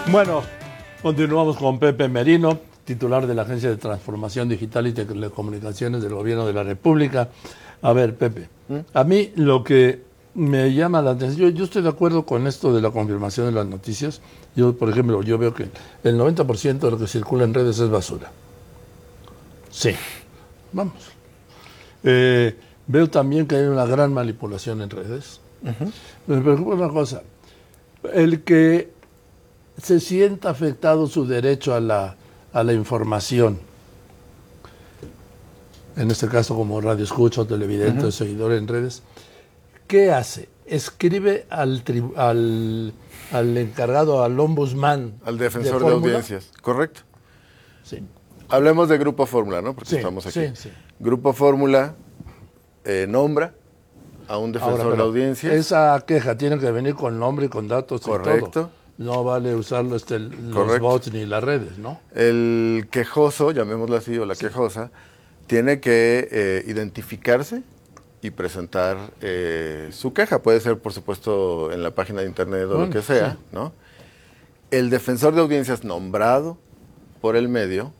Bueno, continuamos con Pepe Merino, titular de la Agencia de Transformación Digital y Telecomunicaciones del Gobierno de la República. A ver, Pepe, a mí lo que me llama la atención, yo estoy de acuerdo con esto de la confirmación de las noticias. Yo, por ejemplo, yo veo que el 90% de lo que circula en redes es basura. Sí, vamos. Veo también que hay una gran manipulación en redes. Me preocupa una cosa, el que se sienta afectado su derecho a la información, en este caso como radio escucha o televidente o seguidor en redes, ¿qué hace? Escribe al encargado, al ombudsman, al defensor de audiencias, correcto. Sí. Hablemos de Grupo Fórmula, ¿no? Porque Sí, estamos aquí. sí. Grupo Fórmula nombra a un defensor de audiencias. Esa queja tiene que venir con nombre y con datos. Correcto. Y todo. No vale usar los bots ni las redes, ¿no? El quejoso, llamémoslo así, o la quejosa, tiene que identificarse y presentar su queja. Puede ser, por supuesto, en la página de internet o lo que sea, ¿no? El defensor de audiencias nombrado por el medio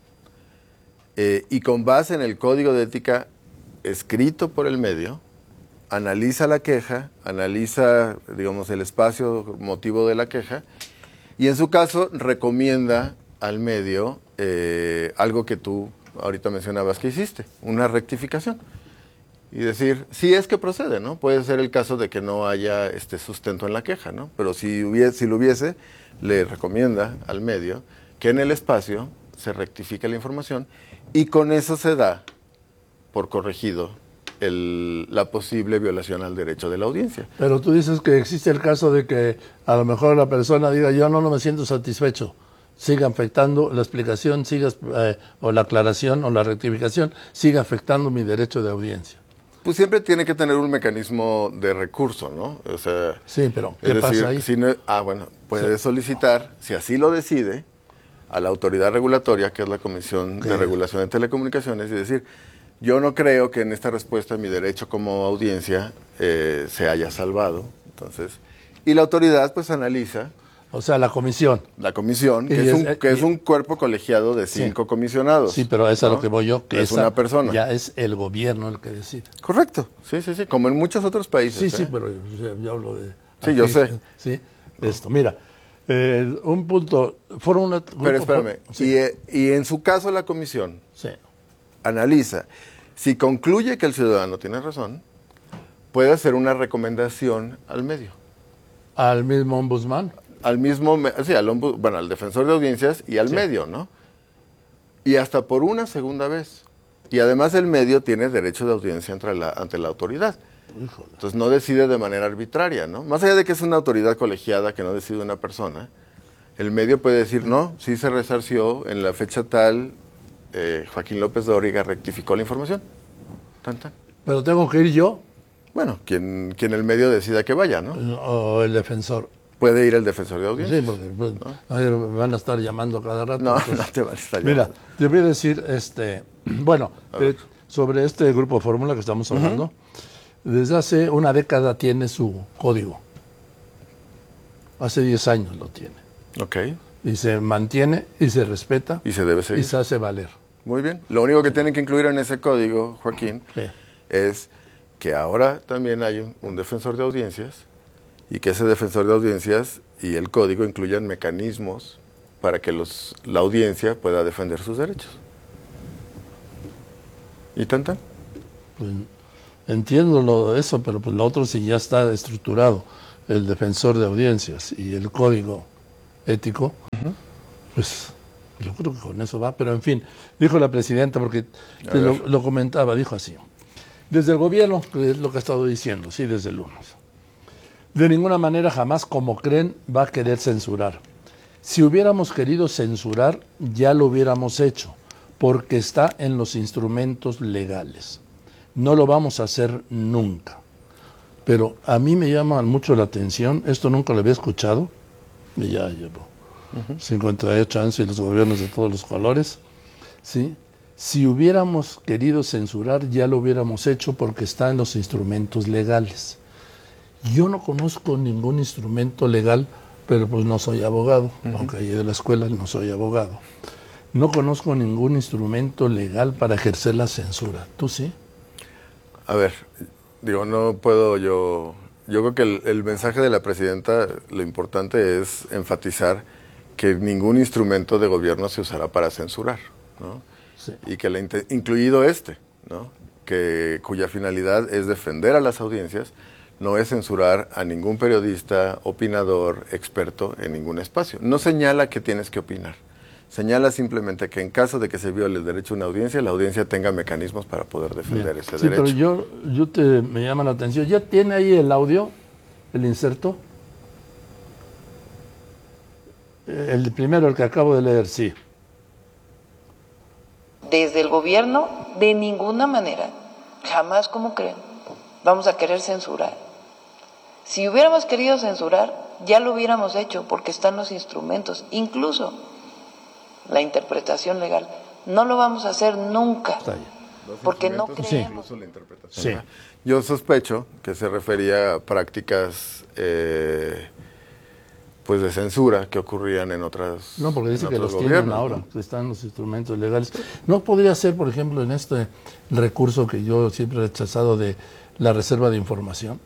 y con base en el código de ética escrito por el medio, analiza la queja, analiza, digamos, el espacio motivo de la queja y en su caso recomienda al medio algo que tú ahorita mencionabas que hiciste, una rectificación. Y decir, si es que procede, ¿no? Puede ser el caso de que no haya sustento en la queja, ¿no? Pero si lo hubiese, le recomienda al medio que en el espacio se rectifique la información y con eso se da por corregido la posible violación al derecho de la audiencia. Pero tú dices que existe el caso de que a lo mejor la persona diga, yo no me siento satisfecho, siga afectando la explicación, o la aclaración o la rectificación, siga afectando mi derecho de audiencia. Pues siempre tiene que tener un mecanismo de recurso, ¿no? O sea, sí, pero ¿qué pasa ahí? Si no, puede solicitar, si así lo decide, a la autoridad regulatoria, que es la Comisión de Regulación de Telecomunicaciones, y decir, yo no creo que en esta respuesta mi derecho como audiencia se haya salvado. Entonces, y la autoridad pues analiza. O sea, la comisión. La comisión, que es un cuerpo colegiado de 5 comisionados. Sí, pero eso es lo que voy yo. Que es una persona. Ya es el gobierno el que decide. Correcto. Sí. Como en muchos otros países. Sí, pero yo hablo de... Sí, yo sé. Sí, esto. Mira, un punto... Pero espérame. Sí. Y en su caso la comisión analiza. Si concluye que el ciudadano tiene razón, puede hacer una recomendación al medio. ¿Al mismo ombudsman? Al defensor de audiencias y al medio, ¿no? Y hasta por una segunda vez. Y además el medio tiene derecho de audiencia ante la autoridad. Híjole. Entonces no decide de manera arbitraria, ¿no? Más allá de que es una autoridad colegiada que no decide una persona, el medio puede decir, no, sí se resarció en la fecha tal, Joaquín López Dóriga rectificó la información. Tan. ¿Pero tengo que ir yo? Bueno, quien el medio decida que vaya, ¿no? O el defensor. Puede ir el defensor de audiencia. Sí, porque ¿no? Me van a estar llamando cada rato. No, entonces, no te van a estar llamando. Mira, te voy a decir, sobre este grupo Fórmula que estamos hablando, desde hace una década tiene su código. Hace 10 años lo tiene. Ok. Y se mantiene y se respeta. Y se debe seguir. Y se hace valer. Muy bien. Lo único que tienen que incluir en ese código, Joaquín, es que ahora también hay un defensor de audiencias y que ese defensor de audiencias y el código incluyan mecanismos para que la audiencia pueda defender sus derechos. ¿Y tan? Pues, entiendo eso, pero pues lo otro sí ya está estructurado. El defensor de audiencias y el código ético, pues yo creo que con eso va. Pero en fin, dijo la presidenta, porque lo comentaba, dijo así. Desde el gobierno, que es lo que ha estado diciendo, sí, desde el lunes. De ninguna manera jamás, como creen, va a querer censurar. Si hubiéramos querido censurar, ya lo hubiéramos hecho, porque está en los instrumentos legales. No lo vamos a hacer nunca. Pero a mí me llama mucho la atención, esto nunca lo había escuchado, y ya llevo 58 años y los gobiernos de todos los colores, ¿sí? Si hubiéramos querido censurar, ya lo hubiéramos hecho porque está en los instrumentos legales. Yo no conozco ningún instrumento legal pero pues no soy abogado, aunque llegué de la escuela, no soy abogado. No conozco ningún instrumento legal para ejercer la censura. ¿Tú sí? A ver, digo, no puedo yo creo que el mensaje de la presidenta, lo importante es enfatizar que ningún instrumento de gobierno se usará para censurar, ¿no? Sí. Y que incluido ¿no? Cuya finalidad es defender a las audiencias, no es censurar a ningún periodista, opinador, experto en ningún espacio. No señala que tienes que opinar. Señala simplemente que en caso de que se viole el derecho a una audiencia, la audiencia tenga mecanismos para poder defender ese derecho. Sí, pero me llama la atención. ¿Ya tiene ahí el audio, el inserto? El primero, el que acabo de leer, sí. Desde el gobierno, de ninguna manera, jamás, como creen, vamos a querer censurar. Si hubiéramos querido censurar, ya lo hubiéramos hecho, porque están los instrumentos, incluso la interpretación legal. No lo vamos a hacer nunca, porque no creemos. Incluso la interpretación. Sí. Yo sospecho que se refería a prácticas pues de censura que ocurrían en otras. No, porque dice que los gobiernos, tienen ahora, ¿no? que están los instrumentos legales. ¿No podría ser, por ejemplo, en este recurso que yo siempre he rechazado de la reserva de información?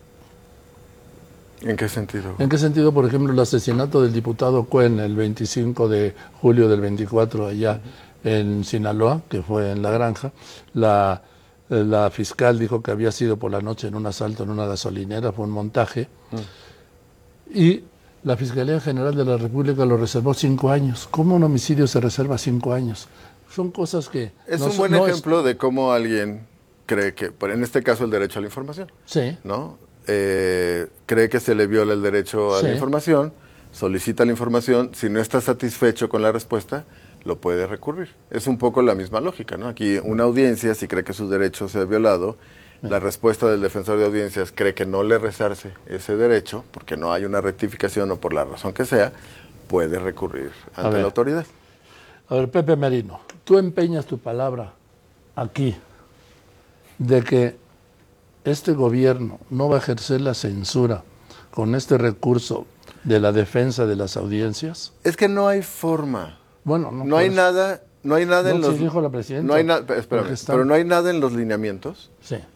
¿En qué sentido? ¿En qué sentido, por ejemplo, el asesinato del diputado Cuen el 25 de julio del 24 allá en Sinaloa, que fue en La Granja? La fiscal dijo que había sido por la noche en un asalto en una gasolinera, fue un montaje. Y la Fiscalía General de la República lo reservó 5 años. ¿Cómo un homicidio se reserva 5 años? Son cosas que... Es un buen ejemplo de cómo alguien cree que, en este caso, el derecho a la información. Sí. ¿No? Cree que se le viola el derecho a la información, solicita la información, si no está satisfecho con la respuesta, lo puede recurrir. Es un poco la misma lógica, ¿no? Aquí una audiencia, si cree que su derecho se ha violado, la respuesta del defensor de audiencias cree que no le resarce ese derecho, porque no hay una rectificación o por la razón que sea, puede recurrir ante la autoridad. A ver, Pepe Merino, tú empeñas tu palabra aquí de que este gobierno no va a ejercer la censura con este recurso de la defensa de las audiencias. Es que no hay forma. Bueno, no hay nada en los. Dijo la presidenta. No hay pero no hay nada en los lineamientos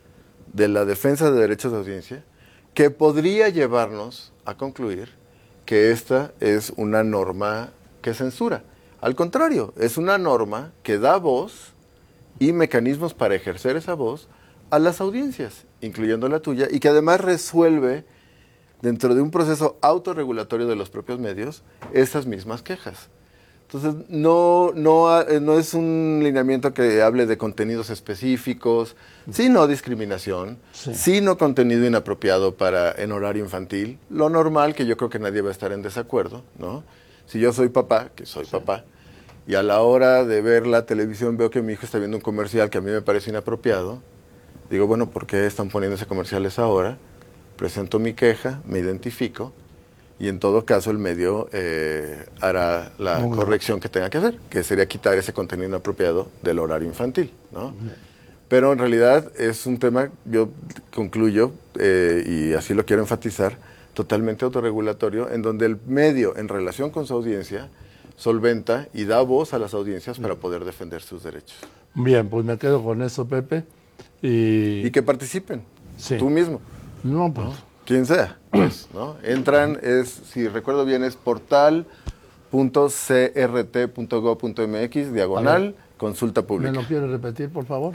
de la defensa de derechos de audiencia que podría llevarnos a concluir que esta es una norma que censura. Al contrario, es una norma que da voz y mecanismos para ejercer esa voz a las audiencias, incluyendo la tuya, y que además resuelve, dentro de un proceso autorregulatorio de los propios medios, esas mismas quejas. Entonces, no es un lineamiento que hable de contenidos específicos, sino discriminación, sino contenido inapropiado en horario infantil, lo normal, que yo creo que nadie va a estar en desacuerdo, ¿no? Si yo soy papá, que soy papá, y a la hora de ver la televisión veo que mi hijo está viendo un comercial que a mí me parece inapropiado, digo, bueno, ¿por qué están poniendo ese comercial a esa hora? Presento mi queja, me identifico, y en todo caso el medio hará la corrección que tenga que hacer, que sería quitar ese contenido inapropiado del horario infantil, ¿no? Pero en realidad es un tema, yo concluyo, y así lo quiero enfatizar, totalmente autorregulatorio, en donde el medio, en relación con su audiencia, solventa y da voz a las audiencias para poder defender sus derechos. Bien, pues me quedo con eso, Pepe. Y que participen, tú mismo. No, pues. ¿No? Quien sea, pues, ¿no? Entran, si recuerdo bien, es portal.crt.gov.mx, /consulta pública. ¿Me lo quiere repetir, por favor?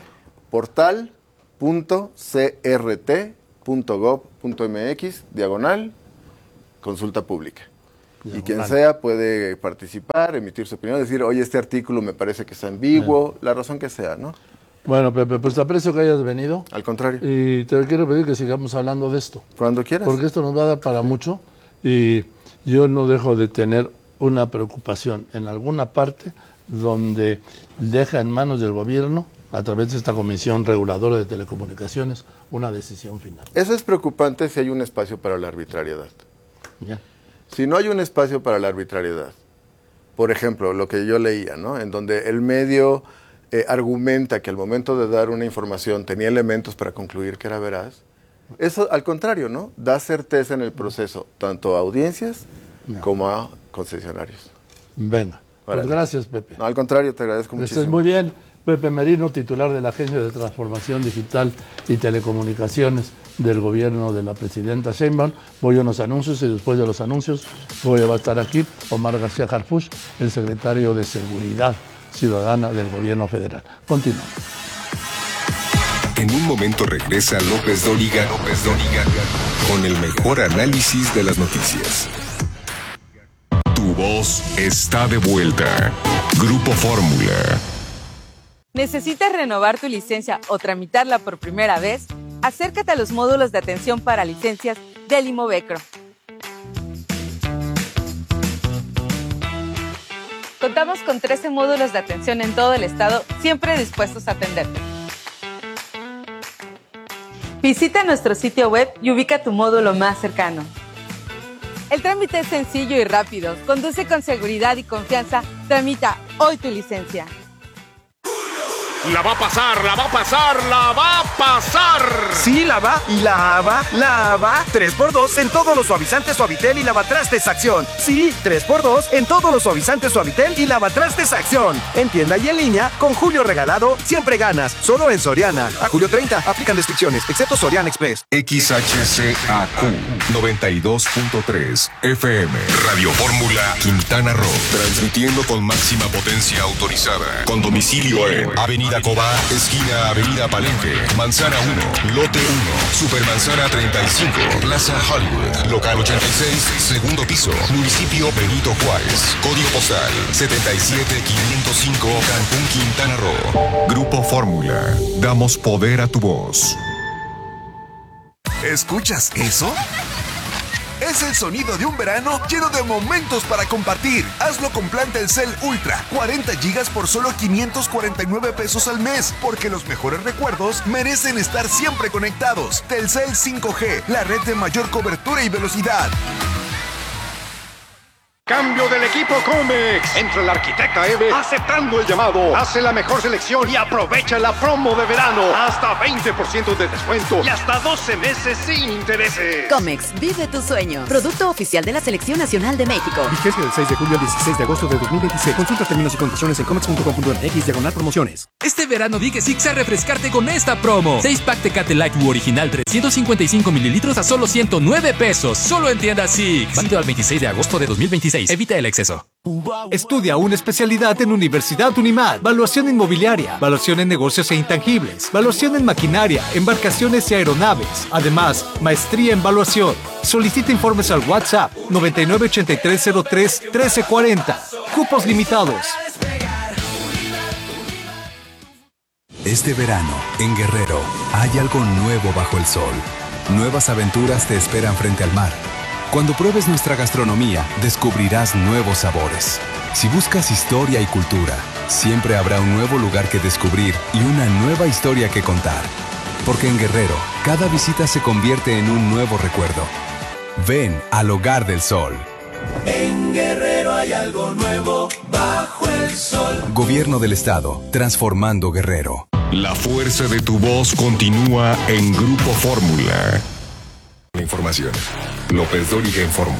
Portal.crt.gov.mx, /consulta pública. Y quien sea puede participar, emitir su opinión, decir, oye, este artículo me parece que es ambiguo, la razón que sea, ¿no? Bueno, Pepe, pues te aprecio que hayas venido. Al contrario. Y te quiero pedir que sigamos hablando de esto. Cuando quieras. Porque esto nos va a dar para mucho y yo no dejo de tener una preocupación en alguna parte donde deja en manos del gobierno, a través de esta Comisión Reguladora de Telecomunicaciones, una decisión final. Eso es preocupante si hay un espacio para la arbitrariedad. Ya. Si no hay un espacio para la arbitrariedad, por ejemplo, lo que yo leía, ¿no? En donde el medio argumenta que al momento de dar una información tenía elementos para concluir que era veraz, eso al contrario, ¿no? Da certeza en el proceso, tanto a audiencias como a concesionarios. Venga. Pues gracias, Pepe. No, al contrario, te agradezco muchísimo. Estés muy bien. Pepe Merino, titular de la Agencia de Transformación Digital y Telecomunicaciones del gobierno de la presidenta Sheinbaum. Voy a unos anuncios y después de los anuncios va a estar aquí Omar García Harfuch, el secretario de Seguridad Ciudadana del gobierno federal. Continuamos. En un momento regresa López Dóriga con el mejor análisis de las noticias. Tu voz está de vuelta. Grupo Fórmula. ¿Necesitas renovar tu licencia o tramitarla por primera vez? Acércate a los módulos de atención para licencias del Imovecro. Contamos con 13 módulos de atención en todo el estado, siempre dispuestos a atenderte. Visita nuestro sitio web y ubica tu módulo más cercano. El trámite es sencillo y rápido. Conduce con seguridad y confianza. Tramita hoy tu licencia. La va a pasar, la va a pasar, la va a pasar. Sí, la va, 3x2 en todos los suavizantes Suavitel y lavatrastes Acción. Sí, 3x2 en todos los suavizantes Suavitel y lavatrastes Acción. En tienda y en línea, con Julio Regalado, siempre ganas. Solo en Soriana. A julio 30, aplican restricciones, excepto Soriana Express. XHCAQ 92.3 FM. Radio Fórmula Quintana Roo. Transmitiendo con máxima potencia autorizada. Con domicilio en Avenida Cobá, esquina Avenida Palenque, Manzana 1, Lote 1, Supermanzana 35, Plaza Hollywood, Local 86, segundo piso, Municipio Benito Juárez, Código postal 77505, Cancún, Quintana Roo. Grupo Fórmula, damos poder a tu voz. ¿Escuchas eso? Es el sonido de un verano lleno de momentos para compartir. Hazlo con plan Telcel Ultra. 40 gigas por solo 549 pesos al mes. Porque los mejores recuerdos merecen estar siempre conectados. Telcel 5G, la red de mayor cobertura y velocidad. Cambio del equipo Comex. Entra el arquitecta Eve aceptando el llamado. Hace la mejor selección y aprovecha la promo de verano. Hasta 20% de descuento y hasta 12 meses sin intereses. Comex, vive tu sueño. Producto oficial de la Selección Nacional de México. Vigencia del 6 de julio al 16 de agosto de 2026. Consulta términos y condiciones en comex.com.mx/promociones. Este verano di que sí a refrescarte con esta promo. 6-pack Tecate Light original 355 mililitros a solo 109 pesos. Solo en tiendas Six. Válido al 26 de agosto de 2026. Evita el exceso. Estudia una especialidad en Universidad Unimat. Valuación inmobiliaria, valuación en negocios e intangibles, valuación en maquinaria, embarcaciones y aeronaves. Además, maestría en valuación. Solicita informes al WhatsApp 9983031340. Cupos limitados. Este verano, en Guerrero, hay algo nuevo bajo el sol. Nuevas aventuras te esperan frente al mar. Cuando pruebes nuestra gastronomía, descubrirás nuevos sabores. Si buscas historia y cultura, siempre habrá un nuevo lugar que descubrir y una nueva historia que contar. Porque en Guerrero, cada visita se convierte en un nuevo recuerdo. Ven al Hogar del Sol. En Guerrero hay algo nuevo bajo el sol. Gobierno del Estado, transformando Guerrero. La fuerza de tu voz continúa en Grupo Fórmula. La información. López Dóriga informa.